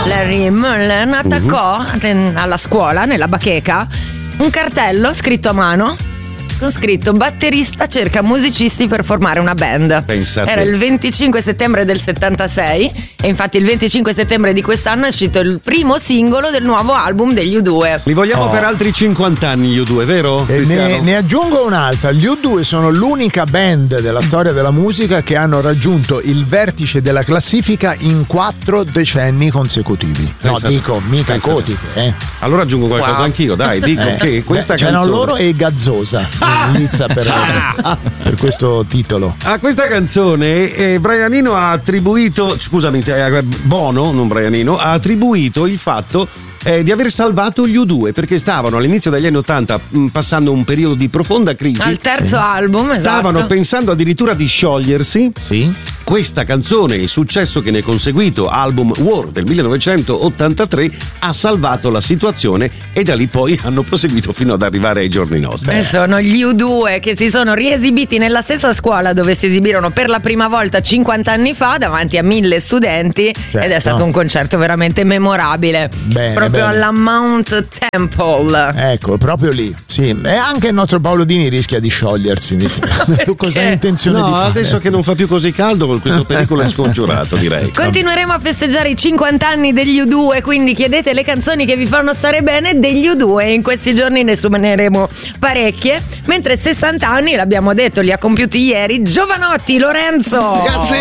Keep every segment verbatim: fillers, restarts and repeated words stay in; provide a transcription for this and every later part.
Larry Mullen attaccò uh-huh. alla scuola, nella bacheca, un cartello scritto a mano con scritto: batterista cerca musicisti per formare una band. Pensate. Era il venticinque settembre del settantasei e infatti il venticinque settembre di quest'anno è uscito il primo singolo del nuovo album degli U due. Li vogliamo Oh. per altri cinquanta anni gli U due, vero? E ne, ne aggiungo un'altra. Gli U due sono l'unica band della storia della musica che hanno raggiunto il vertice della classifica in quattro decenni consecutivi. No, Pensate. dico, mica Pensate. Cotiche, eh. Allora aggiungo qualcosa Wow. anch'io, dai, dico Eh. che questa C'erano canzone loro e Gazzosa in lizza per, per questo titolo. a questa canzone eh, Brianino ha attribuito, scusami, eh, Bono, non Brianino, ha attribuito il fatto eh, di aver salvato gli U due perché stavano all'inizio degli anni Ottanta mh, passando un periodo di profonda crisi. Al terzo album, Stavano esatto. pensando addirittura di sciogliersi. Sì. Questa canzone e il successo che ne è conseguito, album War del millenovecentottantatré, ha salvato la situazione e da lì poi hanno proseguito fino ad arrivare ai giorni nostri. E sono gli U due che si sono riesibiti nella stessa scuola dove si esibirono per la prima volta cinquanta anni fa davanti a mille studenti, Certo. ed è stato un concerto veramente memorabile. Bene, proprio bene. alla Mount Temple. Ecco, proprio lì. Sì. E anche il nostro Paolo Dini rischia di sciogliersi, mi sembra. Tu cosa hai intenzione No, di fare? adesso che non fa più così caldo, questo pericolo è scongiurato, direi. Continueremo a festeggiare i cinquanta anni degli U due, quindi chiedete le canzoni che vi fanno stare bene degli U due. In questi giorni ne suoneremo parecchie, mentre sessanta anni, l'abbiamo detto, li ha compiuti ieri Giovanotti, Lorenzo. Ragazzi!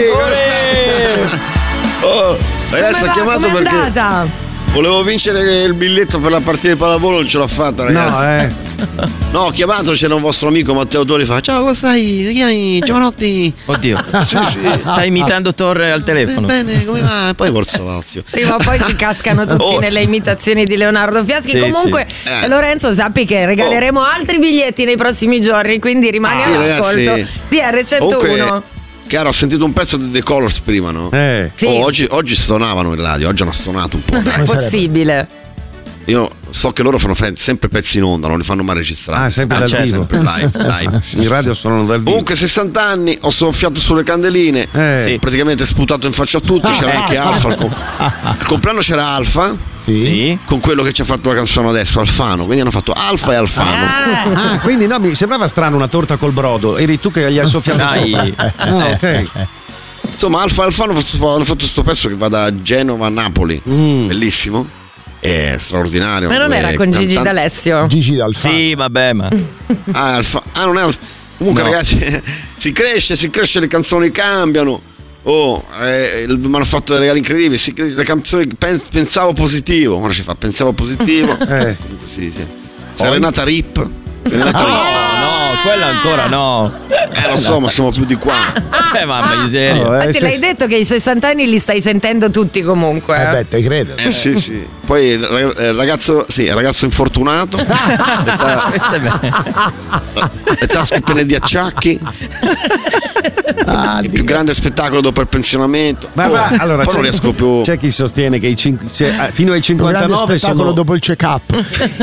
Oh, ragazzi, Come ho va? chiamato Com'è perché andata? volevo vincere il biglietto per la partita di pallavolo, non ce l'ho fatta, ragazzi. No, eh. No, ho chiamato, c'era un vostro amico Matteo Tori, fa: ciao, come stai? Ti chiami Giovanotti? Oddio, Sì, sì. sta imitando Torre al telefono. Bene, come va? E poi Forza Lazio. Prima o poi ci cascano tutti Oh. nelle imitazioni di Leonardo Fiaschi. Sì, Comunque, sì. Eh. Lorenzo, sappi che regaleremo altri biglietti nei prossimi giorni, quindi rimani Sì, all'ascolto ragazzi. di R centouno. Comunque, chiaro, ho sentito un pezzo di The Colors prima, no? Eh. Sì. Oh, oggi, oggi suonavano in radio, oggi hanno suonato un po'. È Dai. possibile. Io so che loro fanno fe- sempre pezzi in onda, non li fanno mai registrare. Ah, sempre Ah, dal certo. vivo. Sempre live, live. In radio suonano dal vivo. Comunque sessanta anni, ho soffiato sulle candeline, Eh. Sì. praticamente sputato in faccia a tutti, c'era anche Alfa. Al, com- al compleanno c'era Alfa Sì. Sì. con quello che ci ha fatto la canzone adesso, Alfano. Quindi hanno fatto Alfa e Alfano. Ah, Ah, quindi no, mi sembrava strano una torta col brodo. Eri tu che gli hai soffiato Dai. sopra. Ah, ok. Insomma, Alfa e Alfano hanno fatto questo pezzo che va da Genova a Napoli, Mm. bellissimo, è straordinario. ma non Eh, era con Gigi cantan- D'Alessio? Gigi D'Alfano. Sì, vabbè, ma Ah, Alfa- ah, non è Alfa- Comunque, No. ragazzi, si cresce, si cresce, le canzoni cambiano. Oh, eh, mi hanno fatto dei regali incredibili. Si, le canzoni pen- pensavo positivo. Ora ci fa pensavo positivo. Eh. Comunque sì, sì. Serenata Rip. Serenata no, Rip. no, quella ancora no. Eh, lo so, ma siamo più di qua. Eh, mamma miseria. Oh, eh, Infatti se- l'hai detto che i sessanta anni li stai sentendo tutti comunque. Eh beh, te credo. Eh sì, sì. Poi il ra- il ragazzo, sì, il ragazzo infortunato. le, ta- Questo è bello. le tasche piene di acciacchi. Ah, Il più grande spettacolo dopo il pensionamento. Ma, Oh, ma, allora, poi c'è, non riesco più. c'è chi sostiene che i cin- se- ah, fino ai un grande cinquantanove spettacolo sono dopo il check-up.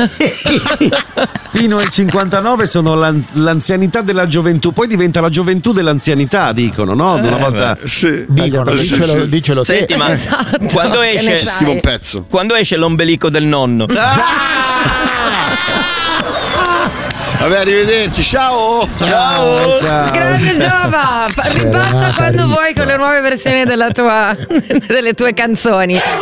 fino ai cinquantanove sono l'an- l'anzianità della gioventù, poi diventa la gioventù dell'anzianità, dicono, no? Una volta Sì. Dicono, Sì, dicelo, sì. dicelo te. Senti, ma Esatto, quando che ne esce sai? Scrivo un pezzo. quando esce l'ombelico del nonno? Vabbè, arrivederci, ciao! Ciao, ciao. Grande Giova, Pa- ripassa Serenata quando Rip. vuoi con le nuove versioni della tua, delle tue canzoni.